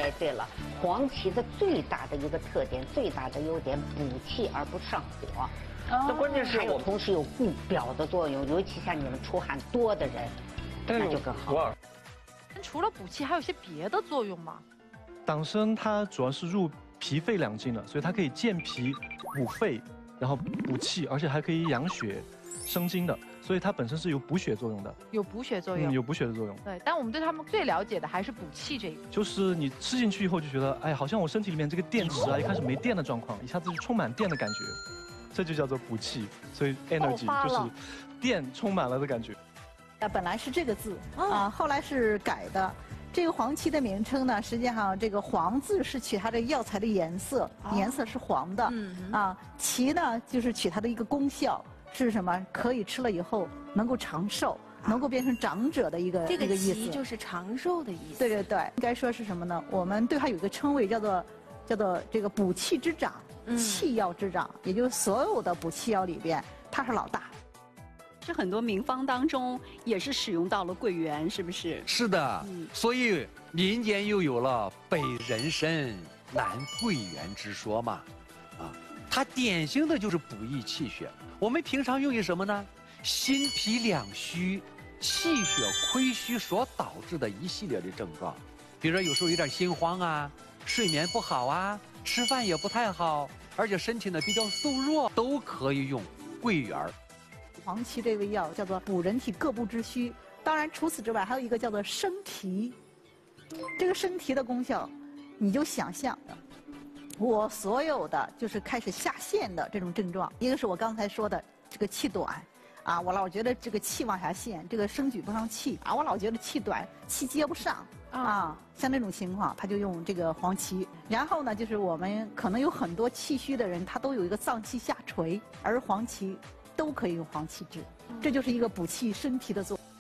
哎，对了，黄芪的最大的一个特点，最大的优点，补气而不上火。那关键是我同时有固表的作用，尤其像你们出汗多的人，那就更好。 除了补气，还有一些别的作用吗？ 党参它主要是入脾肺两经的，所以它可以健脾补肺，然后补气，而且还可以养血生津的，所以它本身是有补血作用的。 有补血作用， 有补血的作用。 对，但我们对他们最了解的还是补气这一个。 就是你吃进去以后就觉得，哎，好像我身体里面这个电池啊，一开始没电的状况，一下子就充满电的感觉，这就叫做补气。所以 energy 就是电充满了的感觉。 本来是这个字啊，后来是改的。这个黄芪的名称呢，实际上这个黄字是取它这个药材的颜色，颜色是黄的。芪呢就是取它的一个功效是什么？可以吃了以后能够长寿，能够变成长者的一个这个意思。 芪就是长寿的意思。 对对对，应该说是什么呢？我们对它有一个称谓叫做这个补气之长，气药之长，也就是所有的补气药里边，它是老大。 是很多名方当中也是使用到了桂圆，是不是？ 是的，所以民间又有了北人参南桂圆之说嘛，它典型的就是补益气血。我们平常用于什么呢？心脾两虚、气血亏虚所导致的一系列的症状，比如说有时候有点心慌啊，睡眠不好啊，吃饭也不太好，而且身体呢比较瘦弱，都可以用桂圆。 黄芪这味药叫做补人体各部之虚，当然除此之外还有一个叫做生提。这个生提的功效，你就想象我所有的就是开始下陷的这种症状，一个是我刚才说的这个气短啊，我老觉得这个气往下陷，这个升举不上气啊，我老觉得气短，气接不上啊，像这种情况他就用这个黄芪。然后呢，就是我们可能有很多气虚的人，他都有一个脏气下垂，而黄芪都可以用黄芪治，这就是一个补气升提的作用。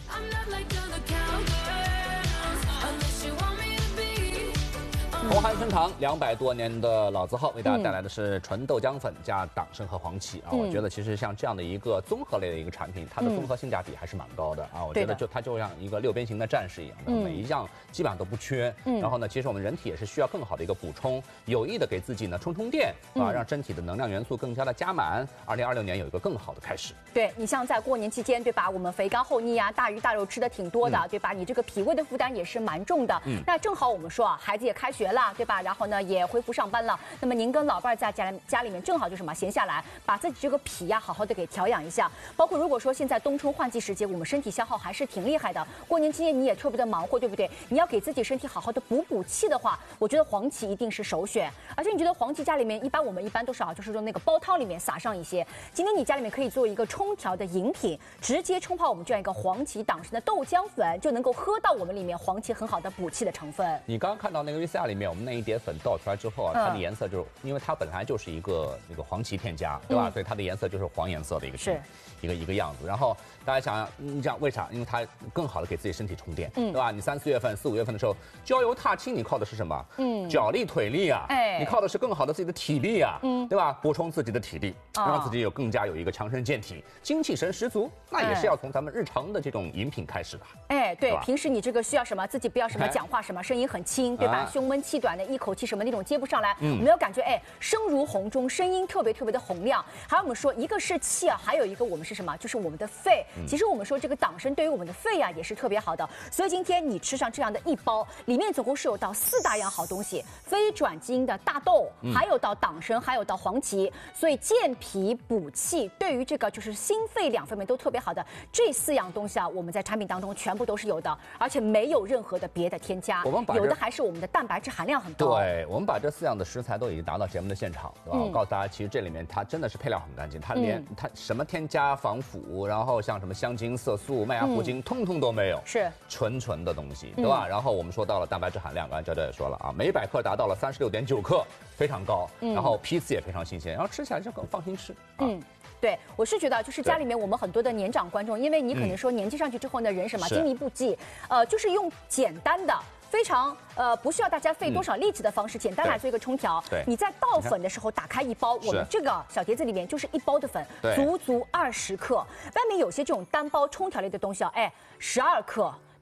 红寒参堂200多年的老字号，为大家带来的是纯豆浆粉加党参和黄芪啊。我觉得其实像这样的一个综合类的一个产品，它的综合性价比还是蛮高的啊。我觉得它就像一个6边形的战士一样的，每一样基本上都不缺。然后呢，其实我们人体也是需要更好的一个补充，有意的给自己呢充电啊，让身体的能量元素更加的加满。2026年有一个更好的开始。 对你像在过年期间，对吧？我们肥甘厚腻啊，大鱼大肉吃的挺多的，对吧？你这个脾胃的负担也是蛮重的。那正好我们说啊，孩子也开学了。对吧？然后呢，也恢复上班了。那么您跟老伴在家里面正好就什么闲下来，把自己这个脾呀好好的给调养一下。包括如果说现在冬春换季时节，我们身体消耗还是挺厉害的。过年期间你也特别的忙活，对不对？你要给自己身体好好的补气的话，我觉得黄芪一定是首选。而且你觉得黄芪家里面我们一般都是就是说那个煲汤里面撒上一些。今天你家里面可以做一个冲调的饮品，直接冲泡我们这样一个黄芪党参的豆浆粉，就能够喝到我们里面黄芪很好的补气的成分。 你刚刚看到那个 VCR 里面，我们那一碟粉倒出来之后啊，它的颜色就是因为它本来就是一个那个黄芪添加，对吧？所以它的颜色就是黄颜色的一个样子。然后大家想想，你讲为啥？因为它更好的给自己身体充电，对吧？你3、4月份、4、5月份的时候，焦油踏青，你靠的是什么？脚力、腿力啊，你靠的是更好的自己的体力啊，对吧？补充自己的体力，让自己更加有一个强身健体、精气神十足。那也是要从咱们日常的这种饮品开始的。 对，平时你这个需要什么，自己不要什么讲话什么声音很轻，对吧？胸闷气短的，一口气什么那种接不上来，我们要感觉声如洪钟，声音特别特别的洪亮。还有我们说一个是气啊，还有一个我们是什么？就是我们的肺。其实我们说这个党参对于我们的肺啊也是特别好的。所以今天你吃上这样的一包，里面总共是有到4大样好东西：非转基因的大豆，还有到党参，还有到黄芪。所以健脾补气，对于这个就是心肺2方面都特别好的这4样东西啊，我们在产品当中全部都是有的，而且没有任何的别的添加。有的还是我们的蛋白质含量很高。 对，我们把这4样的食材都已经拿到节目的现场，对吧？我告诉大家，其实这里面它真的是配料很干净，它什么添加防腐，然后像什么香精、色素、麦芽糊精，通通都没有，是纯的东西，对吧？然后我们说到了蛋白质含量，刚才娇娇也说了啊，每100克达到了36.9克，非常高。然后批次也非常新鲜，然后吃起来就更放心吃。 对，我是觉得就是家里面我们很多的年长观众，因为你可能说年纪上去之后呢，人什么精力不济，就是用简单的。非常不需要大家费多少力气的方式，简单来做一个冲调。你在倒粉的时候打开一包，我们这个小碟子里面就是1包的粉，足足20克。外面有些这种单包冲调类的东西12克。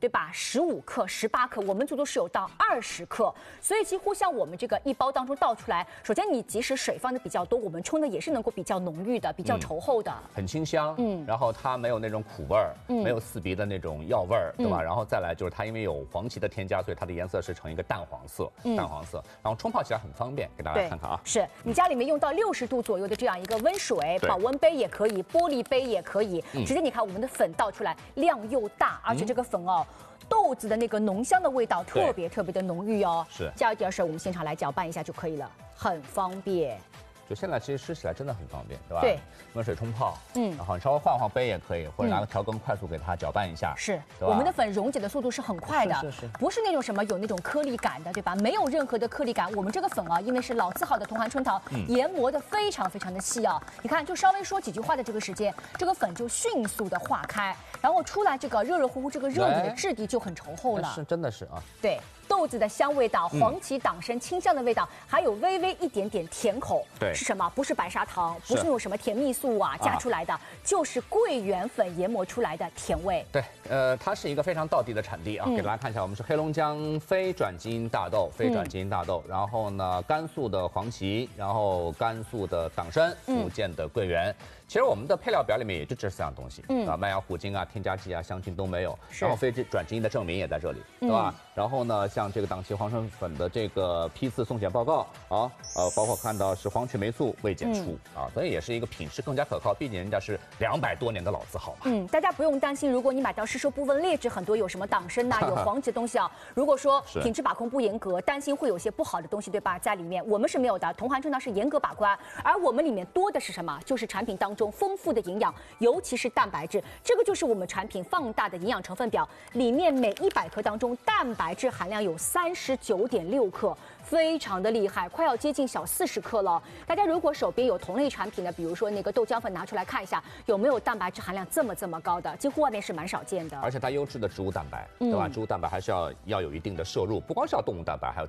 对吧？15克、18克，我们足足是有到20克，所以几乎像我们这个一包当中倒出来，首先你即使水放的比较多，我们冲的也是能够比较浓郁的、比较稠厚的， 很清香。然后它没有那种苦味儿，没有刺鼻的那种药味儿，对吧？然后再来就是它因为有黄芪的添加，所以它的颜色是呈一个淡黄色，淡黄色。然后冲泡起来很方便，给大家看看啊。 是你家里面用到60度左右的这样一个温水，保温杯也可以，玻璃杯也可以。直接你看我们的粉倒出来，量又大，而且这个粉哦。豆子的那个浓香的味道特别的浓郁哦。 是， 加一点水，我们现场来搅拌一下就可以了，很方便。 就现在其实吃起来真的很方便，对吧？ 对， 温水冲泡，然后你稍微换杯也可以，或者拿个调羹快速给它搅拌一下。 是，我们的粉溶解的速度是很快的，不是那种什么有那种颗粒感的，对吧？没有任何的颗粒感。我们这个粉啊，因为是老字号的同寒春桃，研磨的非常的细啊。你看，就稍微说几句话的这个时间，这个粉就迅速的化开，然后出来这个热乎乎这个肉里的质地就很稠厚了。 是，真的是啊。 对。豆子的香味道，黄芪党参清香的味道，还有微微一点点甜口。 对， 是什么？不是白砂糖，不是那种什么甜蜜素啊加出来的，就是桂圆粉研磨出来的甜味。 对，它是一个非常道地的产地啊，给大家看一下，我们是黑龙江非转基因大豆，然后呢，甘肃的黄芪，然后甘肃的党参，福建的桂圆。其实我们的配料表里面也就这4样东西，麦芽糊精啊、添加剂啊、香精都没有，然后非转基因的证明也在这里，对吧？然后呢，像这个党旗黄参粉的这个批次送检报告啊，包括看到是黄曲霉素未检出啊，所以也是一个品质更加可靠，毕竟人家是200多年的老字号嘛。 大家不用担心，如果你买到市售部分劣质很多有什么党参呐、有黄芪的东西啊，如果说品质把控不严格，担心会有些不好的东西，对吧？在里面我们是没有的，同寒春桃是严格把关，而我们里面多的是什么？就是产品当中丰富的营养，尤其是蛋白质，这个就是我们产品放大的营养成分表，里面每100克当中蛋白质含量有39.6克。非常的厉害，快要接近小40克了。大家如果手边有同类产品的，比如说那个豆浆粉，拿出来看一下有没有蛋白质含量这么高的，几乎外面是蛮少见的。 而且它优质的植物蛋白，对吧？植物蛋白还是要有一定的摄入，不光是要动物蛋白，还有